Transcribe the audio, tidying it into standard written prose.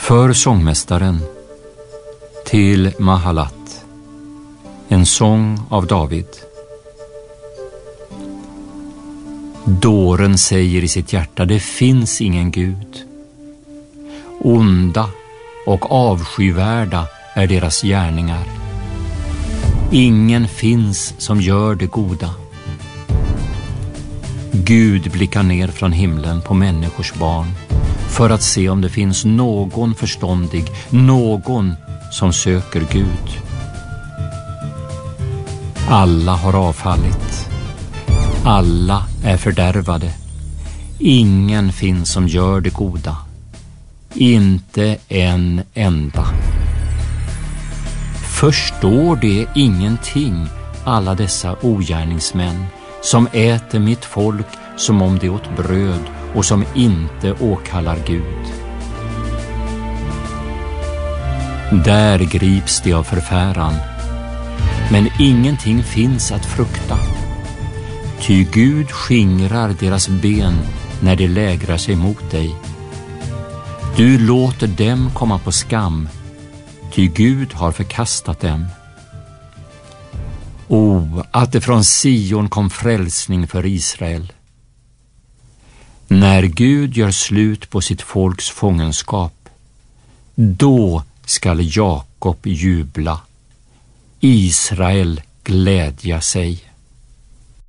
För sångmästaren till Mahalat, en sång av David. Dåren säger i sitt hjärta, det finns ingen Gud. Onda och avskyvärda är deras gärningar. Ingen finns som gör det goda. Gud blickar ner från himlen på människors barn för att se om det finns någon förståndig, någon som söker Gud. Alla har avfallit. Alla är fördärvade. Ingen finns som gör det goda. Inte en enda. Förstår det ingenting, alla dessa ogärningsmän som äter mitt folk som om det åt bröd och som inte åkallar Gud? Där grips de av förfäran, men ingenting finns att frukta. Ty Gud skingrar deras ben när de lägrar sig mot dig. Du låter dem komma på skam, ty Gud har förkastat dem. O, att det från Sion kom frälsning för Israel. När Gud gör slut på sitt folks fångenskap, då skall Jakob jubla, Israel glädja sig.